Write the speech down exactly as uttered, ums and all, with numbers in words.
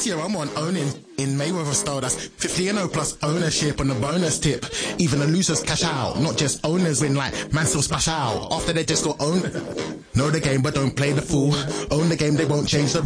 year I'm on owning in Mayweather style. That's fifty and oh plus ownership on the bonus tip. Even the losers cash out, not just owners win, like man still splash out. After they just go own. Know the game but don't play the fool. Own the game, they won't change the